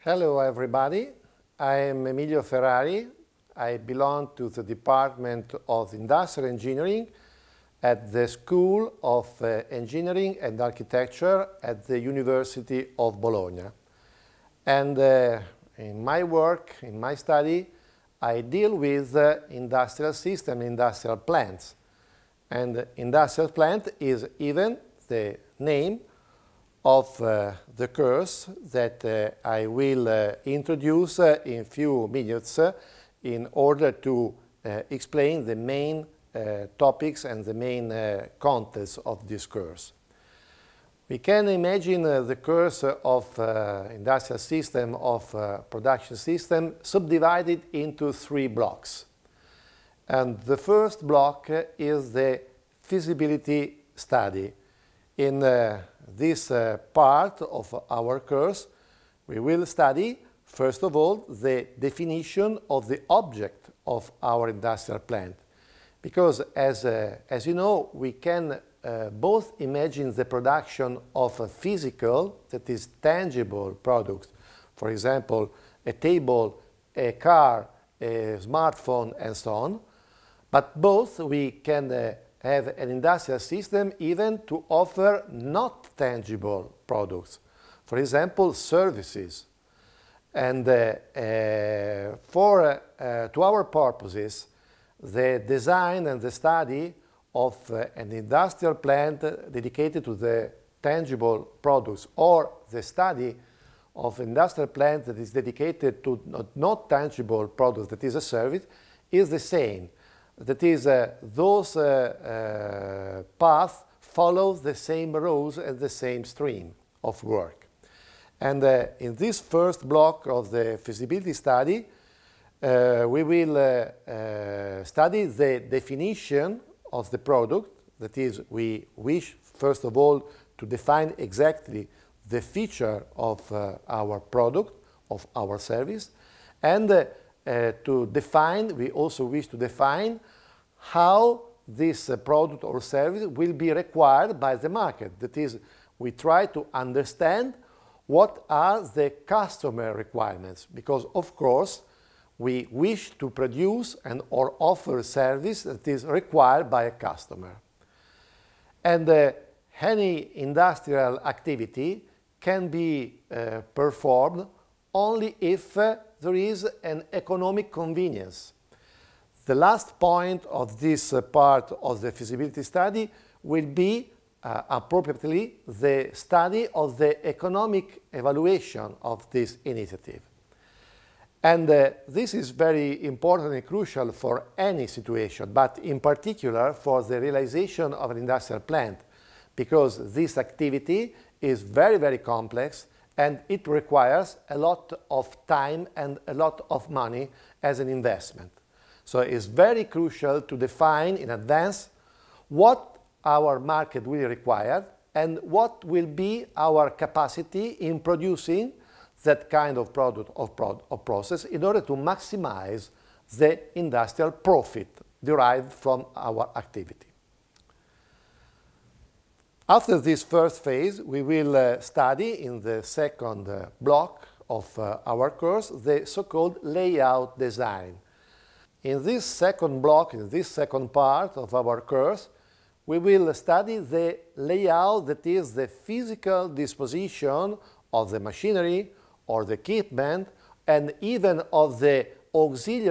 Hello everybody, I am Emilio Ferrari. I belong to the Department of Industrial Engineering at the School of Engineering and Architecture at the University of Bologna. And in my work, in my study, I deal with industrial systems, industrial plants. And industrial plant is even the name of the course that I will introduce in few minutes in order to explain the main topics and the main contents of this course. We can imagine the course of industrial system, of production system, subdivided into three blocks. And the first block is the feasibility study. In this part of our course, we will study, first of all, the definition of the object of our industrial plant. Because as you know, we can both imagine the production of a physical, that is tangible products, for example, a table, a car, a smartphone, and so on. But both we can have an industrial system even to offer not tangible products, for example, services. And to our purposes, the design and the study of an industrial plant dedicated to the tangible products, or the study of industrial plant that is dedicated to not tangible products, that is a service, is the same. That is, those paths follow the same rules and the same stream of work. And in this first block of the feasibility study, we will study the definition of the product. That is, we wish, first of all, to define exactly the feature of our product, of our service, and we also wish to define how this product or service will be required by the market. That is, we try to understand what are the customer requirements, because of course we wish to produce or offer a service that is required by a customer. And any industrial activity can be performed only if there is an economic convenience. The last point of this part of the feasibility study will be appropriately the study of the economic evaluation of this initiative. And this is very important and crucial for any situation, but in particular for the realization of an industrial plant, because this activity is very, very complex and it requires a lot of time and a lot of money as an investment. So it's very crucial to define in advance what our market will require and what will be our capacity in producing that kind of product or process in order to maximize the industrial profit derived from our activity. After this first phase, we will study in the second block of our course the so-called layout design. In this second block, in this second part of our course, we will study the layout, that is the physical disposition of the machinery or the equipment, and even of the auxiliary